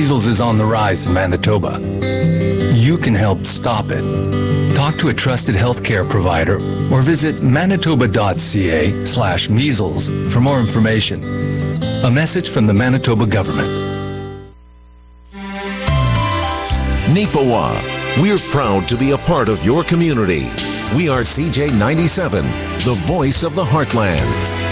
Measles is on the rise in Manitoba. You can help stop it. Talk to a trusted healthcare provider or visit manitoba.ca/measles for more information. A message from the Manitoba government. Neepawa, we're proud to be a part of your community. We are CJ97, the voice of the Heartland.